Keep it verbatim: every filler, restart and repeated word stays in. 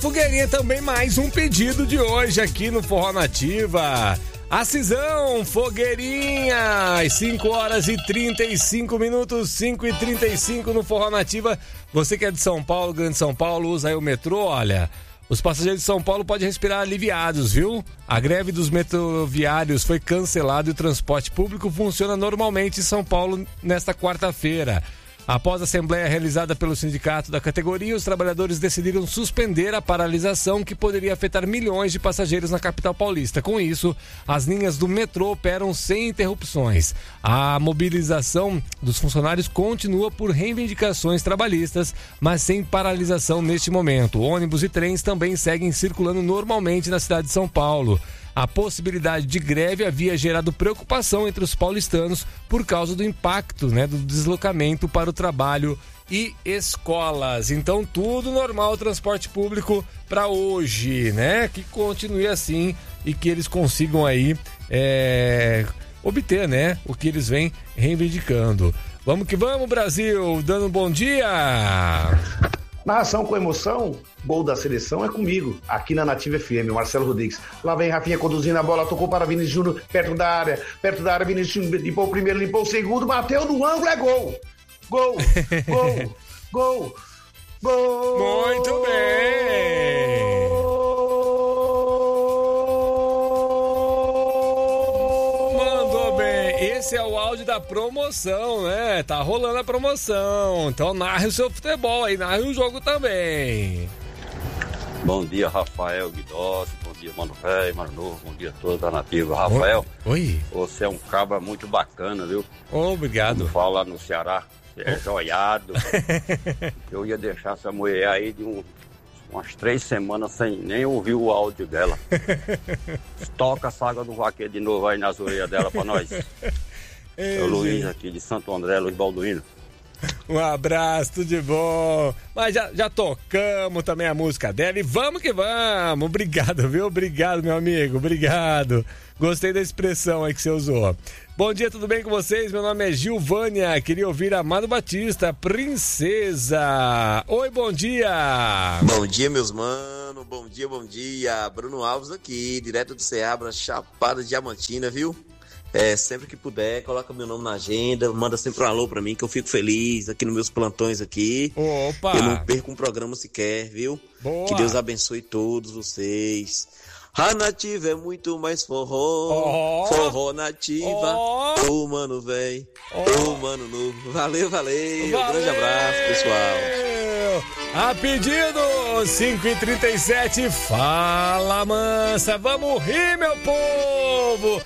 fogueirinha também, mais um pedido de hoje aqui no Forró Nativa. A Cisão, fogueirinha, às cinco horas e trinta e cinco minutos, cinco e trinta e cinco no Forró Nativa. Você que é de São Paulo, Grande São Paulo, usa aí o metrô, olha... Os passageiros de São Paulo podem respirar aliviados, viu? A greve dos metroviários foi cancelada e o transporte público funciona normalmente em São Paulo nesta quarta-feira. Após a assembleia realizada pelo sindicato da categoria, os trabalhadores decidiram suspender a paralisação que poderia afetar milhões de passageiros na capital paulista. Com isso, as linhas do metrô operam sem interrupções. A mobilização dos funcionários continua por reivindicações trabalhistas, mas sem paralisação neste momento. Ônibus e trens também seguem circulando normalmente na cidade de São Paulo. A possibilidade de greve havia gerado preocupação entre os paulistanos por causa do impacto, né, do deslocamento para o trabalho e escolas. Então, tudo normal, transporte público para hoje, né? Que continue assim e que eles consigam aí é, obter, né, o que eles vêm reivindicando. Vamos que vamos, Brasil! Dando um bom dia! Narração com emoção, gol da seleção é comigo, aqui na Nativa F M, Marcelo Rodrigues. Lá vem Rafinha conduzindo a bola, tocou para Vinícius Júnior, perto da área, perto da área, Vinícius Júnior limpou o primeiro, limpou o segundo, bateu no ângulo, é gol! Gol! Gol! Gol! Gol! Muito bem! Mandou bem! Esse é o áudio da promoção, né? Tá rolando a promoção. Então narre o seu futebol aí, narre o jogo também. Bom dia, Rafael Guidossi. Bom dia, Mano Velho, Mano Novo. Bom dia a todos da Nativa. Rafael, Oi. Você é um cabra muito bacana, viu? Obrigado. Como fala lá no Ceará, é joiado. Eu ia deixar essa mulher aí de um, umas três semanas sem nem ouvir o áudio dela. Toca a saga do vaqueiro de novo aí nas orelhas dela pra nós. É o Luiz aqui de Santo André, Luiz Balduino. Um abraço, tudo de bom. Mas já, já tocamos também a música dela e vamos que vamos. Obrigado, viu? Obrigado, meu amigo. Obrigado. Gostei da expressão aí que você usou. Bom dia, tudo bem com vocês? Meu nome é Gilvânia. Queria ouvir Amado Batista, Princesa. Oi, bom dia. Bom dia, meus manos. Bom dia, bom dia. Bruno Alves aqui, direto do Ceabra, Chapada Diamantina, viu? É, sempre que puder, coloca meu nome na agenda, manda sempre um alô pra mim, que eu fico feliz aqui nos meus plantões aqui. Opa! Eu não perco um programa sequer, viu? Boa. Que Deus abençoe todos vocês. A Nativa é muito mais forró, oh. Forró Nativa, ô oh. Mano véi, ô oh. oh, Mano Novo. Valeu, valeu, valeu. Um grande abraço, pessoal. A pedido, cinco e trinta e sete, fala mansa, vamos rir, meu povo.